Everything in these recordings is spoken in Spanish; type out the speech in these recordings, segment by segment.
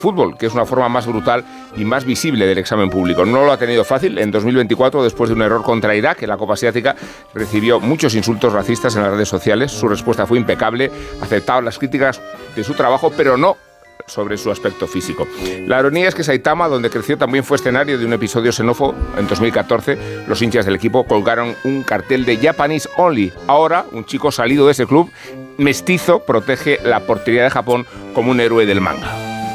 fútbol, que es una forma más brutal y más visible del examen público. No lo ha tenido fácil. En 2024, después de un error contra Irak en la Copa Asiática, recibió muchos insultos racistas en las redes sociales. Su respuesta fue impecable, aceptaba las críticas de su trabajo, pero no sobre su aspecto físico. La ironía es que Saitama, donde creció, también fue escenario de un episodio xenófobo. En 2014, los hinchas del equipo colgaron un cartel de Japanese Only. Ahora, un chico salido de ese club, mestizo, protege la portería de Japón como un héroe del manga.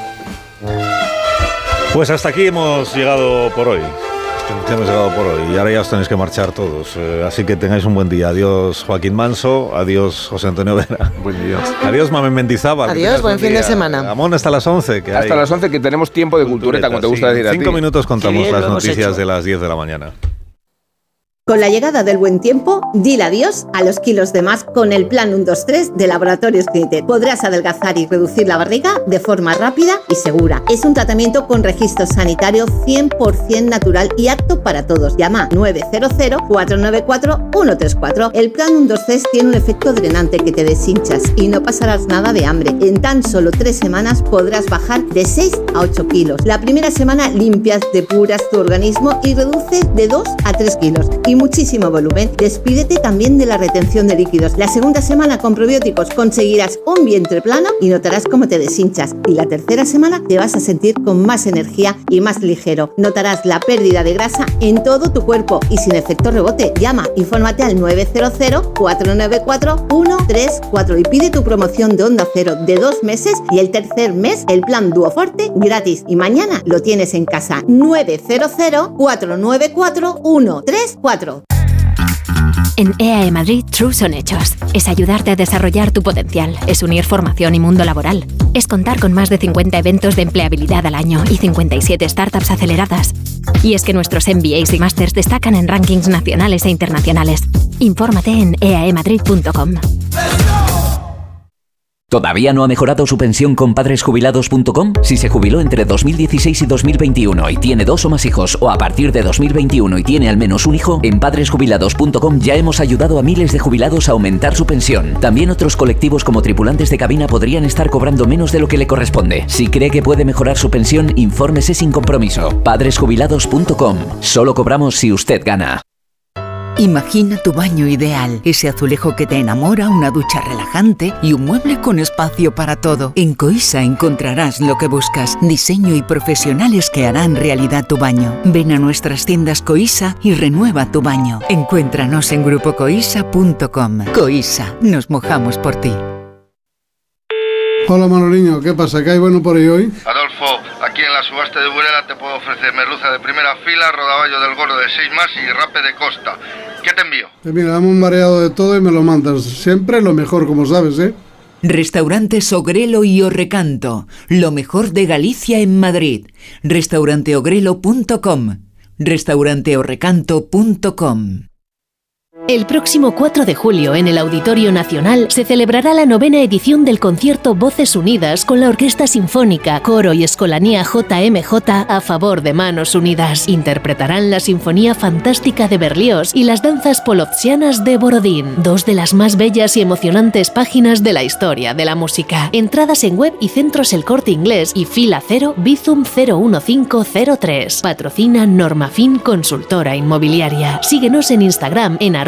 Pues hasta aquí hemos llegado por hoy. Y ahora ya os tenéis que marchar todos. Así que tengáis un buen día. Adiós, Joaquín Manso. Adiós, José Antonio Vera. Buen día. Adiós, Mamen Mendizábal. Adiós, buen fin de semana. Amón, hasta las 11. Hasta las 11, que tenemos tiempo de cultureta, como te gusta decir a ti. 5 minutos contamos las noticias de las 10 de la mañana. Con la llegada del buen tiempo, dile adiós a los kilos de más con el Plan 1-2-3 de Laboratorios Clinitet. Podrás adelgazar y reducir la barriga de forma rápida y segura. Es un tratamiento con registro sanitario 100% natural y apto para todos. Llama 900-494-134. El Plan 1-2-3 tiene un efecto drenante que te deshinchas y no pasarás nada de hambre. En tan solo 3 semanas podrás bajar de 6 a 8 kilos. La primera semana limpias, depuras tu organismo y reduces de 2 a 3 kilos. Y muchísimo volumen. Despídete también de la retención de líquidos. La segunda semana con probióticos conseguirás un vientre plano y notarás cómo te deshinchas. Y la tercera semana te vas a sentir con más energía y más ligero. Notarás la pérdida de grasa en todo tu cuerpo y sin efecto rebote. Llama, infórmate al 900-494-134 y pide tu promoción de Onda Cero de 2 meses y el tercer mes el plan Duoforte gratis. Y mañana lo tienes en casa. 900-494-134. En EAE Madrid, True son hechos. Es ayudarte a desarrollar tu potencial. Es unir formación y mundo laboral. Es contar con más de 50 eventos de empleabilidad al año y 57 startups aceleradas. Y es que nuestros MBAs y Masters destacan en rankings nacionales e internacionales. Infórmate en eaemadrid.com. ¿Todavía no ha mejorado su pensión con padresjubilados.com? Si se jubiló entre 2016 y 2021 y tiene 2 o más hijos, o a partir de 2021 y tiene al menos un hijo, en padresjubilados.com ya hemos ayudado a miles de jubilados a aumentar su pensión. También otros colectivos como tripulantes de cabina podrían estar cobrando menos de lo que le corresponde. Si cree que puede mejorar su pensión, infórmese sin compromiso. Padresjubilados.com. Solo cobramos si usted gana. Imagina tu baño ideal, ese azulejo que te enamora, una ducha relajante y un mueble con espacio para todo. En Coisa encontrarás lo que buscas, diseño y profesionales que harán realidad tu baño. Ven a nuestras tiendas Coisa y renueva tu baño. Encuéntranos en grupocoisa.com. Coisa, nos mojamos por ti. Hola Manoliño, ¿qué pasa? ¿Qué hay bueno por ahí hoy? Adolfo, aquí en la subasta de Burela te puedo ofrecer merluza de primera fila, rodaballo del gordo de 6 más y rape de costa. ¿Qué te envío? Mira, dame un mareado de todo y me lo mandas. Siempre lo mejor, como sabes, ¿eh? Restaurantes Ogrelo y Orrecanto, lo mejor de Galicia en Madrid. Restauranteogrelo.com. Restauranteorrecanto.com. El próximo 4 de julio, en el Auditorio Nacional, se celebrará la 9ª edición del concierto Voces Unidas con la Orquesta Sinfónica, Coro y Escolanía JMJ a favor de Manos Unidas. Interpretarán la Sinfonía Fantástica de Berlioz y las danzas polovtsianas de Borodín, 2 de las más bellas y emocionantes páginas de la historia de la música. Entradas en web y centros El Corte Inglés y Fila 0 Bizum 01503. Patrocina Normafin Consultora Inmobiliaria. Síguenos en Instagram en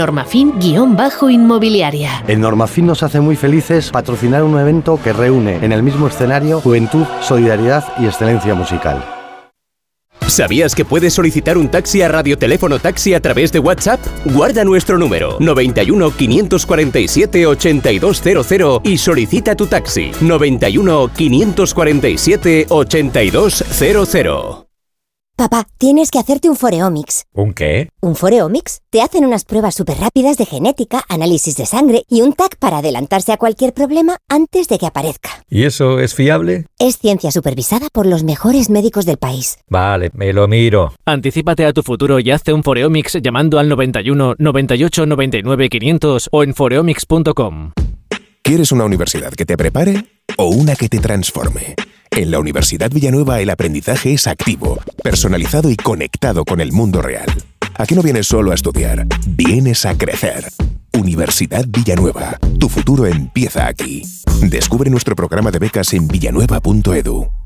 @normafin_inmobiliaria. En Normafin nos hace muy felices patrocinar un evento que reúne en el mismo escenario juventud, solidaridad y excelencia musical. ¿Sabías que puedes solicitar un taxi a Radioteléfono Taxi a través de WhatsApp? Guarda nuestro número 91 547 8200 y solicita tu taxi 91 547 8200. Papá, tienes que hacerte un Foreomics. ¿Un qué? ¿Un Foreomics? Te hacen unas pruebas súper rápidas de genética, análisis de sangre y un TAC para adelantarse a cualquier problema antes de que aparezca. ¿Y eso es fiable? Es ciencia supervisada por los mejores médicos del país. Vale, me lo miro. Anticípate a tu futuro y hazte un Foreomics llamando al 91 98 99 500 o en foreomics.com. ¿Quieres una universidad que te prepare o una que te transforme? En la Universidad Villanueva el aprendizaje es activo, personalizado y conectado con el mundo real. Aquí no vienes solo a estudiar, vienes a crecer. Universidad Villanueva, tu futuro empieza aquí. Descubre nuestro programa de becas en villanueva.edu.